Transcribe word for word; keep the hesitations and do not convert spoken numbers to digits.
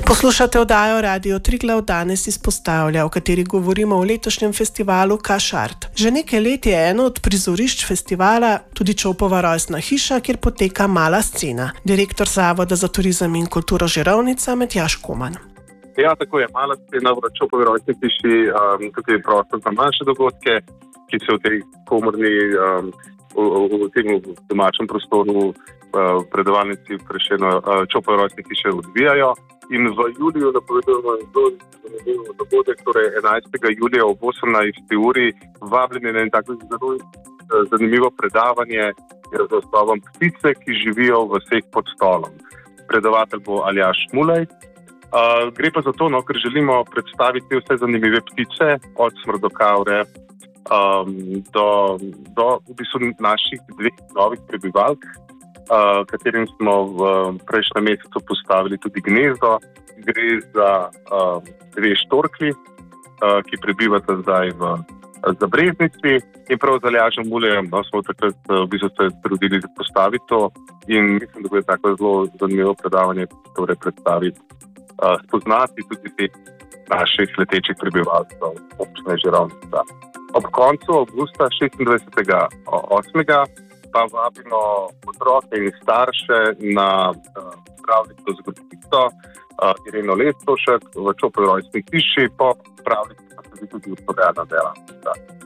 Poslušate oddajo Radio Triglav danes izpostavlja, v kateri govorimo o letošnjem festivalu Kašart. Že nekaj let je eno od prizorišč festivala tudi Čopova rojstna hiša, kjer poteka mala scena. Direktor Zavoda za turizem in kulturo Žirovnica Matjaž Koman. Ja, tako je. Mala scena v Čopovi rojstni hiši, um, tukaj je prostor za manjše dogodke, ki se v tej komorni, um, v, v, v tem domačem prostoru uh, predavalnici Prešerno uh, Čopove rojstne hiše odvijajo. In v juliju napovedujemo zelo zanimiv dogodek, torej enajstega julija ob osemnajsti uri, vabljeni na en tako zelo zanimivo predavanje z naslovom Ptice, ki živijo v vseh pod stolom. Predavatelj bo Aljaž Mulej. Uh, gre pa za to, no, ker želimo predstaviti vse zanimive ptice, od smrdokavre um, do, do v bistvu naših dveh novih prebivalk, uh, katerim smo v prejšnjem mesecu postavili tudi gnezdo. Gre za uh, dve štorkli, uh, ki prebivata zdaj v Zabreznici in prav z Aljažem Mulejem no, smo takrat v bistvu se trudili postaviti to in mislim, da bo je tako zelo zanimivo predavanje torej predstaviti. Uh, spoznati tudi te naših letečih prebivalcev občine Žirovnica. Ob koncu avgusta šestindvajsetega osmega pa vabimo otroke in starše na uh, pravljico z Grbico uh, Ireno Lestovšek v Čopovi rojstni hiši, po pravljici pa se tudi usporedna dela.